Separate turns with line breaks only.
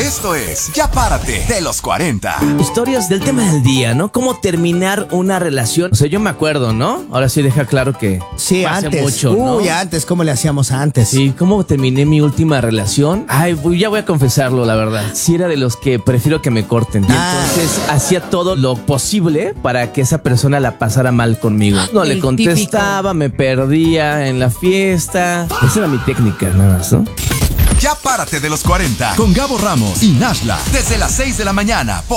Esto es Ya Párate de los 40.
Historias del tema del día, ¿no? ¿Cómo terminar una relación? O sea, yo me acuerdo, ¿no? Ahora sí deja claro que
Sí,
hace
antes.
mucho, ¿no?
Uy, antes, ¿cómo le hacíamos antes?
Sí, ¿cómo terminé mi última relación? Ay, ya voy a confesarlo, la verdad. Sí era de los que prefiero que me corten. Y entonces hacía todo lo posible para que esa persona la pasara mal conmigo. No le contestaba, me perdía en la fiesta. Esa era mi técnica, nada más, ¿no?
Ya Párate de los 40 con Gabo Ramos y Nashla desde las 6 de la mañana.